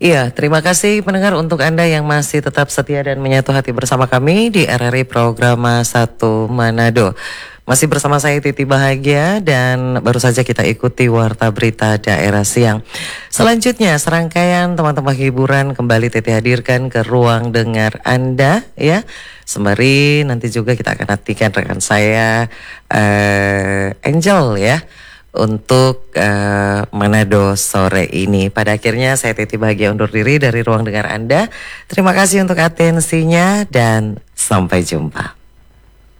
Iya, terima kasih pendengar untuk Anda yang masih tetap setia dan menyatu hati bersama kami di RRI Programa 1 Manado. Masih bersama saya Titi Bahagia dan baru saja kita ikuti Warta Berita Daerah Siang. Selanjutnya serangkaian teman-teman hiburan kembali Titi hadirkan ke ruang dengar Anda ya. Sembari nanti juga kita akan nantikan rekan saya Angel ya untuk Manado sore ini. Pada akhirnya saya Titi Bahagia undur diri dari ruang dengar Anda. Terima kasih untuk atensinya dan sampai jumpa.